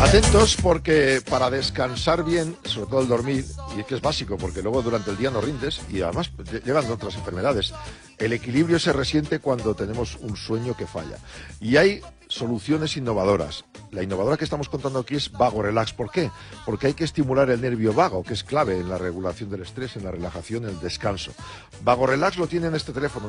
Atentos porque para descansar bien, sobre todo el dormir, y es que es básico porque luego durante el día no rindes y además llegan otras enfermedades, el equilibrio se resiente cuando tenemos un sueño que falla. Y hay soluciones innovadoras. La innovadora que estamos contando aquí es Vago Relax. ¿Por qué? Porque hay que estimular el nervio vago, que es clave en la regulación del estrés, en la relajación, en el descanso. Vago Relax lo tiene en este teléfono,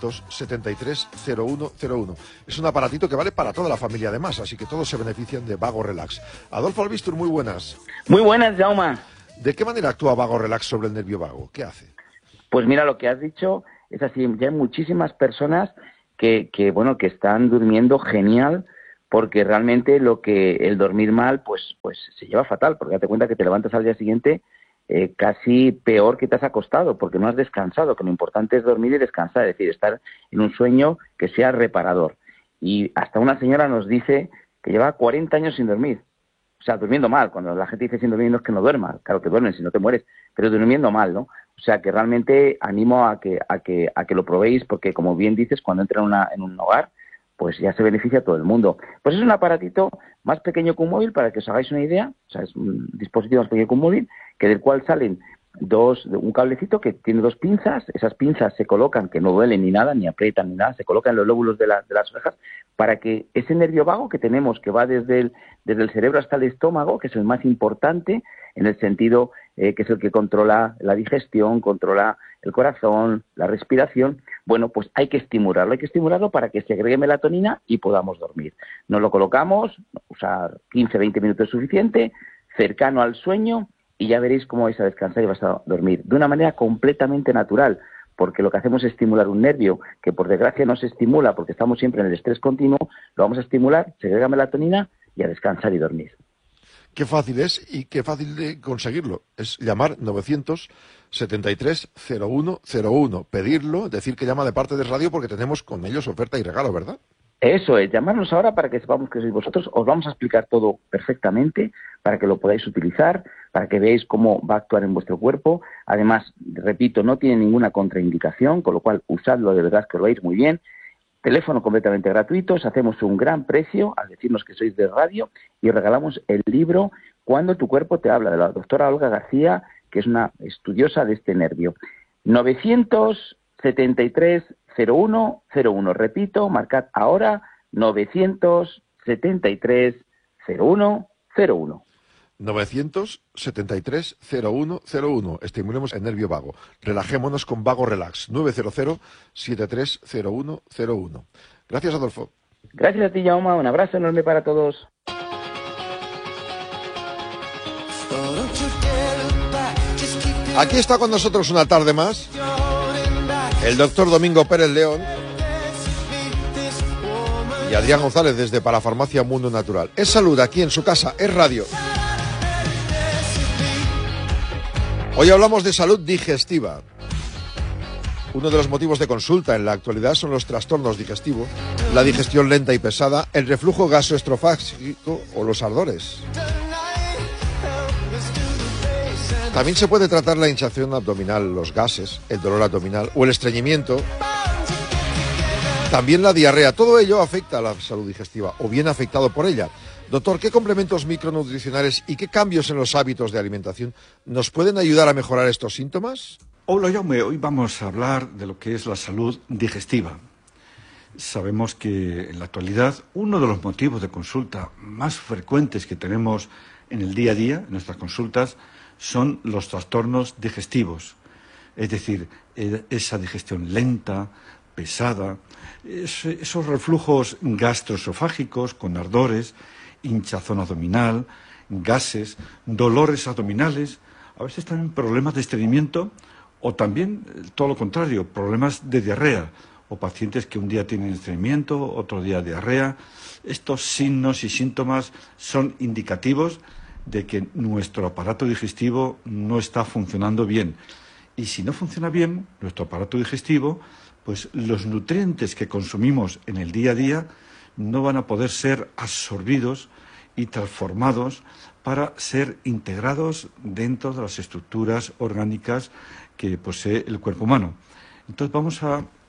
973-0101. Es un aparatito que vale para toda la familia además, así que todos se benefician de Vago Relax. Adolfo Albistur, muy buenas. Muy buenas, Jaume. ¿De qué manera actúa Vago Relax sobre el nervio vago? ¿Qué hace? Pues mira, lo que has dicho es así. Ya hay muchísimas personas que están durmiendo genial, porque realmente el dormir mal pues se lleva fatal, porque date cuenta que te levantas al día siguiente casi peor que te has acostado, porque no has descansado, que lo importante es dormir y descansar, es decir, estar en un sueño que sea reparador. Y hasta una señora nos dice que lleva 40 años sin dormir, o sea, durmiendo mal. Cuando la gente dice sin dormir no es que no duerma, claro que duermes si no te mueres, pero durmiendo mal, ¿no? O sea, que realmente animo a que lo probéis, porque como bien dices, cuando entra en un hogar, pues ya se beneficia a todo el mundo. Pues es un aparatito más pequeño que un móvil, para que os hagáis una idea. O sea, es un dispositivo más pequeño que un móvil, que del cual salen un cablecito que tiene dos pinzas. Esas pinzas se colocan, que no duelen ni nada, ni aprietan ni nada, se colocan en los lóbulos de las orejas, para que ese nervio vago que tenemos, que va desde el cerebro hasta el estómago, que es el más importante, en el sentido que es el que controla la digestión, controla el corazón, la respiración, bueno, pues hay que estimularlo para que se agregue melatonina y podamos dormir. Nos lo colocamos, usar 15-20 minutos es suficiente, cercano al sueño, y ya veréis cómo vais a descansar y vais a dormir de una manera completamente natural, porque lo que hacemos es estimular un nervio que por desgracia no se estimula porque estamos siempre en el estrés continuo. Lo vamos a estimular, se agrega melatonina y a descansar y dormir. Qué fácil es y qué fácil de conseguirlo. Es llamar 973-0101, pedirlo, decir que llama de parte de radio, porque tenemos con ellos oferta y regalo, ¿verdad? Eso es, llamarnos ahora para que sepamos que sois vosotros. Os vamos a explicar todo perfectamente para que lo podáis utilizar, para que veáis cómo va a actuar en vuestro cuerpo. Además, repito, no tiene ninguna contraindicación, con lo cual usadlo, de verdad que lo veis muy bien. Teléfono completamente gratuito, os hacemos un gran precio al decirnos que sois de radio y regalamos el libro Cuando tu cuerpo te habla, de la doctora Olga García, que es una estudiosa de este nervio. 973-0101, repito, marcad ahora, 973-0101. 973-0101. Estimulemos el nervio vago. Relajémonos con Vago Relax. 900-730101. Gracias, Adolfo. Gracias a ti, Jaume. Un abrazo enorme para todos. Aquí está con nosotros una tarde más el doctor Domingo Pérez León y Adrián González desde Parafarmacia Mundo Natural. Es salud aquí en su casa, es radio. Hoy hablamos de salud digestiva. Uno de los motivos de consulta en la actualidad son los trastornos digestivos, la digestión lenta y pesada, el reflujo gastroesofágico o los ardores. También se puede tratar la hinchazón abdominal, los gases, el dolor abdominal o el estreñimiento. También la diarrea. Todo ello afecta a la salud digestiva o viene afectado por ella. Doctor, ¿qué complementos micronutricionales y qué cambios en los hábitos de alimentación nos pueden ayudar a mejorar estos síntomas? Hola, Jaume. Hoy vamos a hablar de lo que es la salud digestiva. Sabemos que en la actualidad uno de los motivos de consulta más frecuentes que tenemos en el día a día, en nuestras consultas, son los trastornos digestivos. Es decir, esa digestión lenta, pesada, esos reflujos gastroesofágicos con ardores, hinchazón abdominal, gases, dolores abdominales, a veces también problemas de estreñimiento o también todo lo contrario, problemas de diarrea o pacientes que un día tienen estreñimiento, otro día diarrea. Estos signos y síntomas son indicativos de que nuestro aparato digestivo no está funcionando bien. Y si no funciona bien nuestro aparato digestivo, pues los nutrientes que consumimos en el día a día no van a poder ser absorbidos y transformados para ser integrados dentro de las estructuras orgánicas que posee el cuerpo humano. Entonces vamos a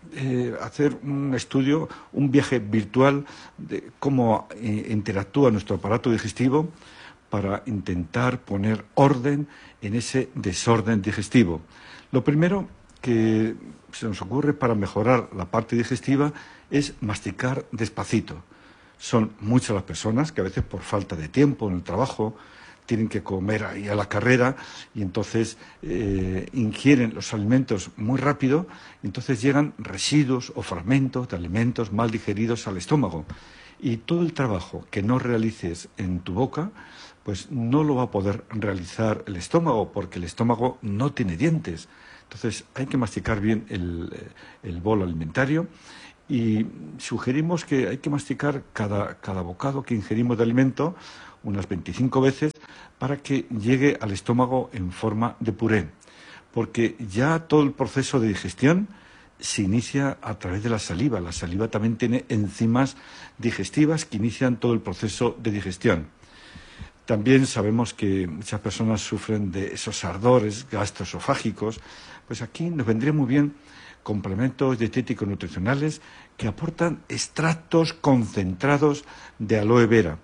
hacer un estudio, un viaje virtual de cómo interactúa nuestro aparato digestivo para intentar poner orden en ese desorden digestivo. Lo primero que se nos ocurre para mejorar la parte digestiva es masticar despacito. Son muchas las personas que a veces por falta de tiempo en el trabajo tienen que comer ahí a la carrera y entonces ingieren los alimentos muy rápido y entonces llegan residuos o fragmentos de alimentos mal digeridos al estómago. Y todo el trabajo que no realices en tu boca, pues no lo va a poder realizar el estómago, porque el estómago no tiene dientes. Entonces hay que masticar bien el bolo alimentario y sugerimos que hay que masticar cada bocado que ingerimos de alimento unas 25 veces para que llegue al estómago en forma de puré, porque ya todo el proceso de digestión se inicia a través de la saliva. La saliva también tiene enzimas digestivas que inician todo el proceso de digestión. También sabemos que muchas personas sufren de esos ardores gastroesofágicos. Pues aquí nos vendría muy bien complementos dietéticos nutricionales que aportan extractos concentrados de aloe vera.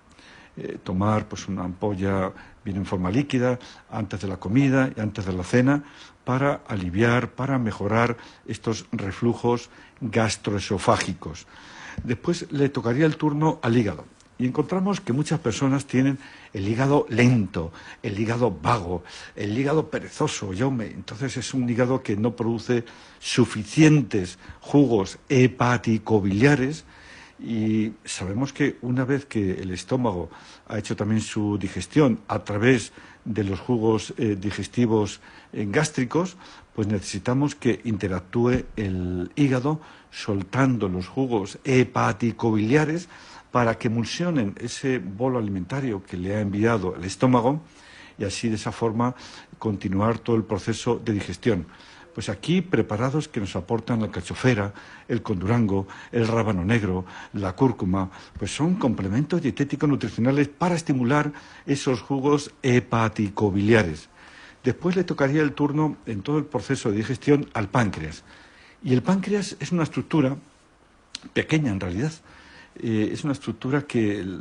Tomar pues una ampolla bien en forma líquida antes de la comida y antes de la cena para aliviar, para mejorar estos reflujos gastroesofágicos. Después le tocaría el turno al hígado. Y encontramos que muchas personas tienen el hígado lento, el hígado vago, el hígado perezoso, entonces es un hígado que no produce suficientes jugos hepaticobiliares. Y sabemos que una vez que el estómago ha hecho también su digestión a través de los jugos digestivos gástricos, pues necesitamos que interactúe el hígado soltando los jugos hepaticobiliares para que emulsionen ese bolo alimentario que le ha enviado el estómago y así de esa forma continuar todo el proceso de digestión. Pues aquí preparados que nos aportan la alcachofera, el condurango, el rábano negro, la cúrcuma, pues son complementos dietéticos nutricionales para estimular esos jugos hepaticobiliares. Después le tocaría el turno en todo el proceso de digestión al páncreas. Y el páncreas es una estructura pequeña en realidad. Es una estructura que el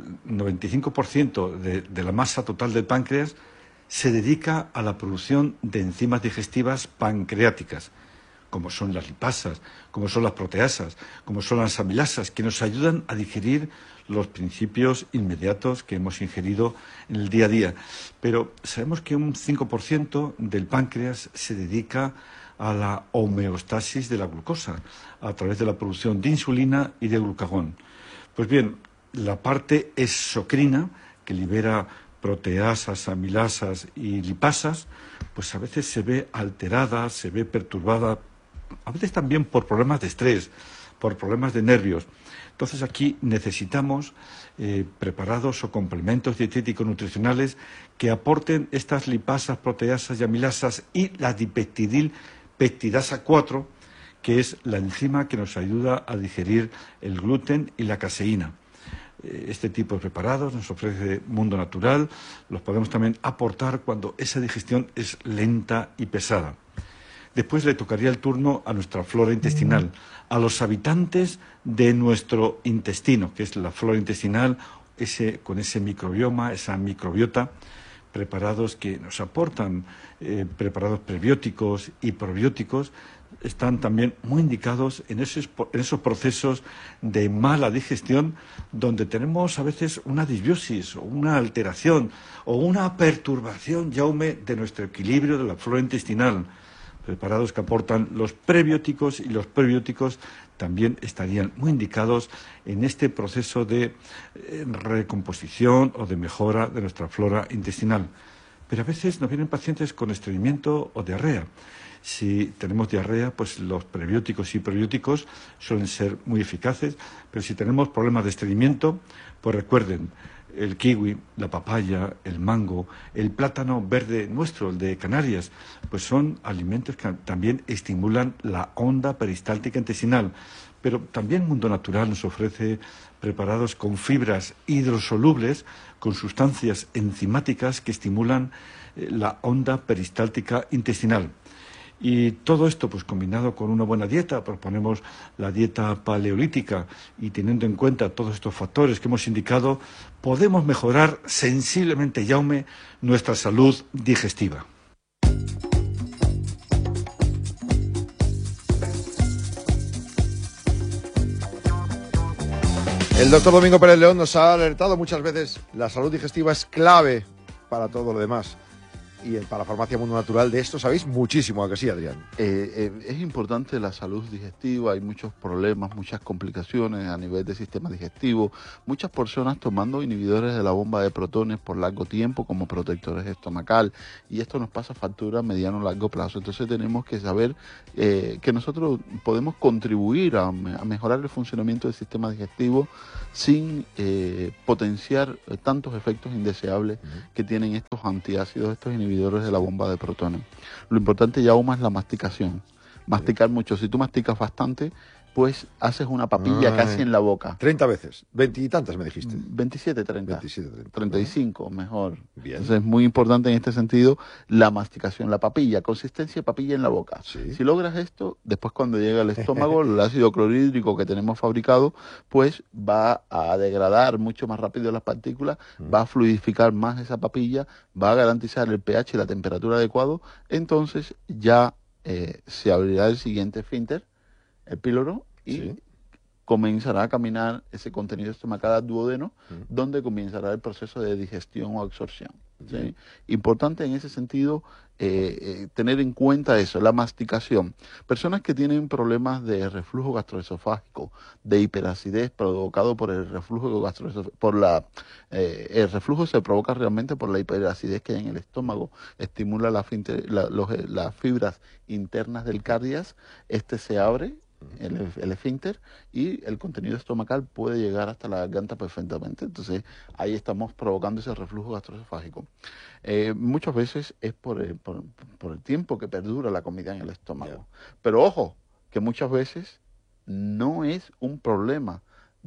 95% de la masa total del páncreas se dedica a la producción de enzimas digestivas pancreáticas, como son las lipasas, como son las proteasas, como son las amilasas, que nos ayudan a digerir los principios inmediatos que hemos ingerido en el día a día. Pero sabemos que un 5% del páncreas se dedica a la homeostasis de la glucosa, a través de la producción de insulina y de glucagón. Pues bien, la parte exocrina, que libera proteasas, amilasas y lipasas, pues a veces se ve alterada, se ve perturbada, a veces también por problemas de estrés, por problemas de nervios. Entonces aquí necesitamos preparados o complementos dietéticos nutricionales que aporten estas lipasas, proteasas y amilasas y la dipeptidilpeptidasa 4, que es la enzima que nos ayuda a digerir el gluten y la caseína. Este tipo de preparados nos ofrece Mundo Natural, los podemos también aportar cuando esa digestión es lenta y pesada. Después le tocaría el turno a nuestra flora intestinal, a los habitantes de nuestro intestino, que es la flora intestinal, con ese microbioma, esa microbiota, preparados que nos aportan, preparados prebióticos y probióticos, están también muy indicados en esos procesos de mala digestión donde tenemos a veces una disbiosis o una alteración o una perturbación, de nuestro equilibrio de la flora intestinal. Preparados que aportan los prebióticos y los probióticos también estarían muy indicados en este proceso de recomposición o de mejora de nuestra flora intestinal. Pero a veces nos vienen pacientes con estreñimiento o diarrea. Si tenemos diarrea, pues los prebióticos y probióticos suelen ser muy eficaces, pero si tenemos problemas de estreñimiento, pues recuerden, el kiwi, la papaya, el mango, el plátano verde nuestro, el de Canarias, pues son alimentos que también estimulan la onda peristáltica intestinal. Pero también Mundo Natural nos ofrece preparados con fibras hidrosolubles, con sustancias enzimáticas que estimulan la onda peristáltica intestinal. Y todo esto, pues combinado con una buena dieta, proponemos la dieta paleolítica y teniendo en cuenta todos estos factores que hemos indicado, podemos mejorar sensiblemente, Jaume, nuestra salud digestiva. El doctor Domingo Pérez León nos ha alertado muchas veces, la salud digestiva es clave para todo lo demás. Y para Farmacia Mundo Natural de esto sabéis muchísimo, ¿a que sí, Adrián? Es importante la salud digestiva, hay muchos problemas, muchas complicaciones a nivel del sistema digestivo, muchas personas tomando inhibidores de la bomba de protones por largo tiempo como protectores estomacal, y esto nos pasa factura a mediano o largo plazo. Entonces tenemos que saber que nosotros podemos contribuir a mejorar el funcionamiento del sistema digestivo sin potenciar tantos efectos indeseables que tienen estos antiácidos, estos inhibidores de la bomba de protones. Lo importante, Jaume, es la masticación. Masticar mucho. Si tú masticas bastante, pues haces una papilla casi en la boca. 30 veces. 20 y tantas me dijiste. 27, 30. 27, 30. 35, mejor. Bien. Entonces es muy importante en este sentido la masticación, la papilla, consistencia de papilla en la boca. Sí. Si logras esto, después cuando llega al estómago, el ácido clorhídrico que tenemos fabricado, pues va a degradar mucho más rápido las partículas, va a fluidificar más esa papilla, va a garantizar el pH y la temperatura adecuado, entonces ya se abrirá el siguiente esfínter, el píloro, y comenzará a caminar ese contenido estomacal al duodeno, donde comenzará el proceso de digestión o absorción. ¿Sí? Importante en ese sentido tener en cuenta eso, la masticación. Personas que tienen problemas de reflujo gastroesofágico, de hiperacidez provocado por el reflujo gastroesofágico, el reflujo se provoca realmente por la hiperacidez que hay en el estómago, estimula las fibras internas del cardias, se abre, el esfínter, y el contenido estomacal puede llegar hasta la garganta perfectamente. Entonces ahí estamos provocando ese reflujo gastroesofágico. Muchas veces es por el tiempo que perdura la comida en el estómago. Pero ojo, que muchas veces no es un problema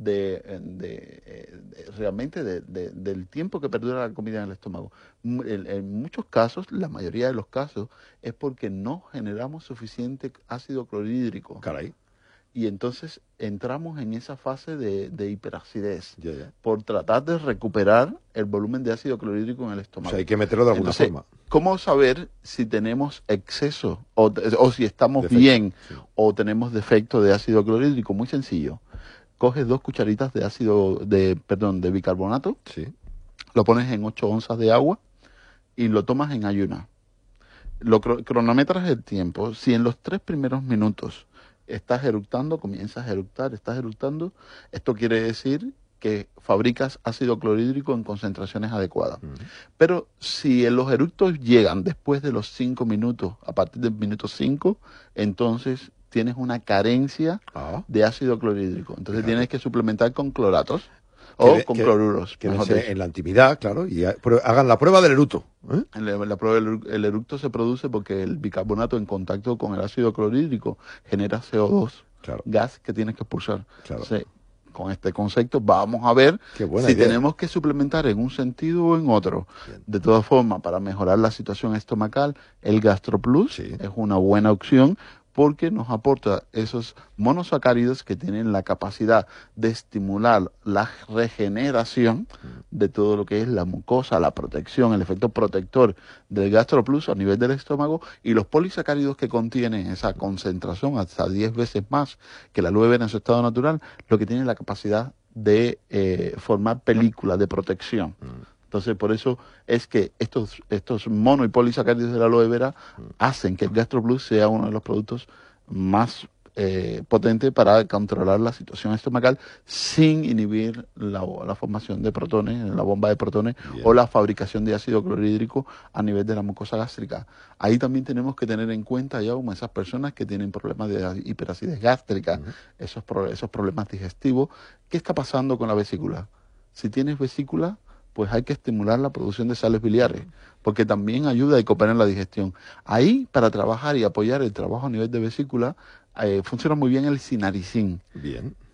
realmente del tiempo que perdura la comida en el estómago. En muchos casos, la mayoría de los casos, es porque no generamos suficiente ácido clorhídrico. Caray. Y entonces entramos en esa fase de hiperacidez por tratar de recuperar el volumen de ácido clorhídrico en el estómago. O sea, hay que meterlo de alguna forma. ¿Cómo saber si tenemos exceso o si estamos bien o tenemos defecto de ácido clorhídrico? Muy sencillo. Coges 2 cucharitas de bicarbonato, lo pones en 8 onzas de agua y lo tomas en ayunas. Lo cronometras el tiempo. Si en los 3 primeros minutos estás eructando, comienzas a eructar, estás eructando, esto quiere decir que fabricas ácido clorhídrico en concentraciones adecuadas. Pero si los eructos llegan después de los 5 minutos, a partir del minuto 5, entonces tienes una carencia de ácido clorhídrico. Entonces tienes que suplementar con cloratos o con cloruros. En la intimidad, claro, y hagan la prueba del eructo. La prueba el eructo se produce porque el bicarbonato en contacto con el ácido clorhídrico genera CO2, gas que tienes que expulsar. Entonces, con este concepto vamos a ver si tenemos que suplementar en un sentido o en otro. De todas formas, para mejorar la situación estomacal, el GastroPlus es una buena opción, porque nos aporta esos monosacáridos que tienen la capacidad de estimular la regeneración de todo lo que es la mucosa, la protección, el efecto protector del GastroPlus a nivel del estómago, y los polisacáridos que contienen esa concentración hasta 10 veces más que la aloe vera en su estado natural, lo que tiene la capacidad de formar películas de protección. Entonces, por eso es que estos mono y polisacáridos de la aloe vera hacen que el GastroPlus sea uno de los productos más potentes para controlar la situación estomacal sin inhibir la formación de protones, la bomba de protones o la fabricación de ácido clorhídrico a nivel de la mucosa gástrica. Ahí también tenemos que tener en cuenta, Jaume, esas personas que tienen problemas de hiperacidez gástrica, esos problemas digestivos. ¿Qué está pasando con la vesícula? Si tienes vesícula, pues hay que estimular la producción de sales biliares, porque también ayuda y coopera en la digestión. Ahí, para trabajar y apoyar el trabajo a nivel de vesícula, funciona muy bien el sinaricin.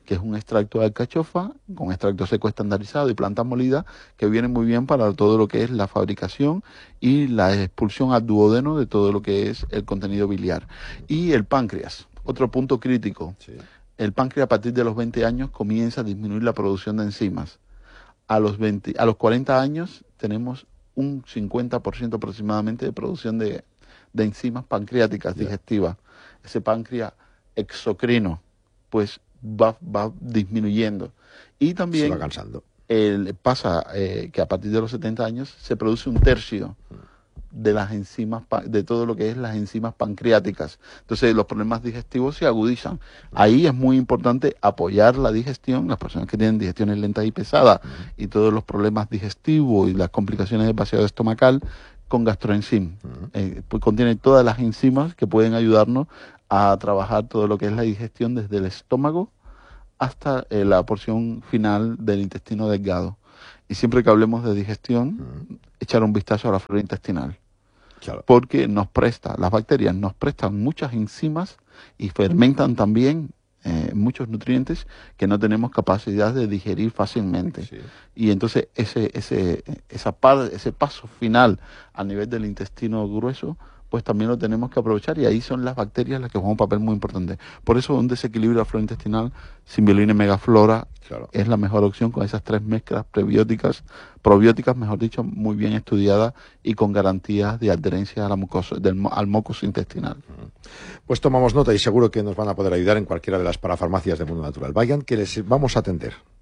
que es un extracto de alcachofa con extracto seco estandarizado y plantas molidas, que viene muy bien para todo lo que es la fabricación y la expulsión al duodeno de todo lo que es el contenido biliar. Y el páncreas, otro punto crítico. Sí. El páncreas a partir de los 20 años comienza a disminuir la producción de enzimas. A los 40 años tenemos un 50% aproximadamente de producción de enzimas pancreáticas digestivas. Ese páncreas exocrino pues va disminuyendo. Y también se va cansando. Pasa que a partir de los 70 años se produce un tercio de las enzimas, de todo lo que es las enzimas pancreáticas. Entonces los problemas digestivos se agudizan. Ahí es muy importante apoyar la digestión, las personas que tienen digestiones lentas y pesadas y todos los problemas digestivos y las complicaciones del vaciado estomacal con gastroenzim. Pues contiene todas las enzimas que pueden ayudarnos a trabajar todo lo que es la digestión desde el estómago hasta la porción final del intestino delgado. Y siempre que hablemos de digestión, echar un vistazo a la flora intestinal. Claro. Porque las bacterias nos prestan muchas enzimas y fermentan también muchos nutrientes que no tenemos capacidad de digerir fácilmente. Sí. Y entonces ese paso final a nivel del intestino grueso, pues también lo tenemos que aprovechar, y ahí son las bacterias las que juegan un papel muy importante. Por eso un desequilibrio de la flora intestinal, Symbiolina y Megaflora, claro, es la mejor opción, con esas 3 mezclas probióticas, mejor dicho, muy bien estudiadas y con garantías de adherencia a la mucosa, al mucus intestinal. Pues tomamos nota y seguro que nos van a poder ayudar en cualquiera de las parafarmacias de Mundo Natural. Vayan, que les vamos a atender.